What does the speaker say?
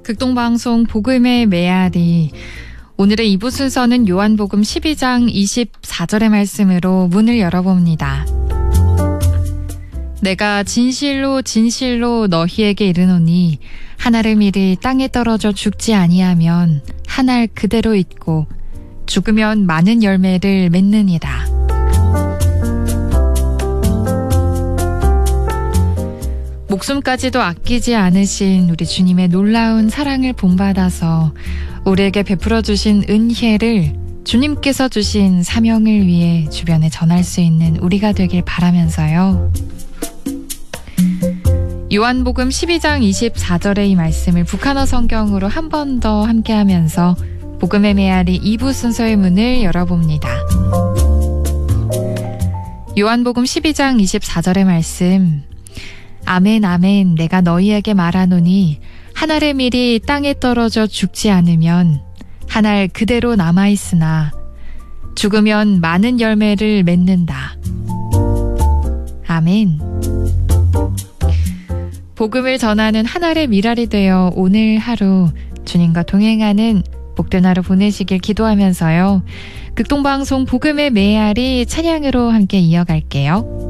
극동방송 복음의 메아리. 오늘의 2부 순서는 요한복음 12장 24절의 말씀으로 문을 열어봅니다. 내가 진실로 진실로 너희에게 이르노니 한 알의 밀이 땅에 떨어져 죽지 아니하면 한 알 그대로 있고 죽으면 많은 열매를 맺느니라. 목숨까지도 아끼지 않으신 우리 주님의 놀라운 사랑을 본받아서 우리에게 베풀어 주신 은혜를 주님께서 주신 사명을 위해 주변에 전할 수 있는 우리가 되길 바라면서요. 요한복음 12장 24절의 이 말씀을 북한어 성경으로 한 번 더 함께하면서 복음의 메아리 2부 순서의 문을 열어봅니다. 요한복음 12장 24절의 말씀. 아멘 아멘 내가 너희에게 말하노니 한 알의 밀이 땅에 떨어져 죽지 않으면 한 알 그대로 남아있으나 죽으면 많은 열매를 맺는다. 아멘. 복음을 전하는 한 알의 밀알이 되어 오늘 하루 주님과 동행하는 복된 하루 보내시길 기도하면서요. 극동방송 복음의 메아리 찬양으로 함께 이어갈게요.